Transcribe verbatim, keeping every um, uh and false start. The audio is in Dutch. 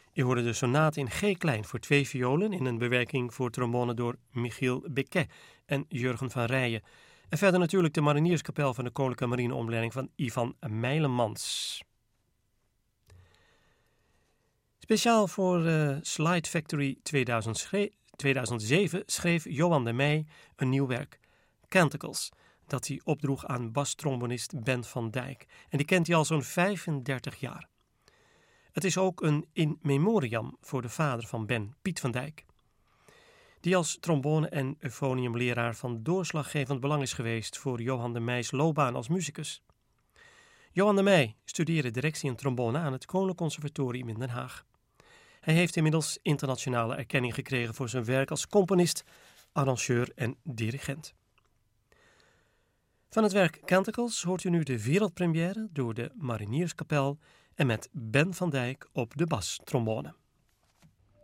U hoorde de sonate in G-klein voor twee violen in een bewerking voor trombone door Michiel Becquet en Jurgen van Rijen. En verder natuurlijk de Marinierskapel van de Koninklijke Marineopleiding van Ivan Mijlemans. Speciaal voor uh, Slide Factory tweeduizend schre- tweeduizend zeven schreef Johan de Meij een nieuw werk, Canticles, dat hij opdroeg aan bastrombonist Ben van Dijk. En die kent hij al zo'n vijfendertig jaar. Het is ook een in memoriam voor de vader van Ben, Piet van Dijk, die als trombone- en euphoniumleraar van doorslaggevend belang is geweest voor Johan de Meijs loopbaan als muzikus. Johan de Meij studeerde directie en trombone aan het Koninklijk Conservatorium in Den Haag. Hij heeft inmiddels internationale erkenning gekregen voor zijn werk als componist, arrangeur en dirigent. Van het werk Canticles hoort u nu de wereldpremière door de Marinierskapel en met Ben van Dijk op de bastrombone.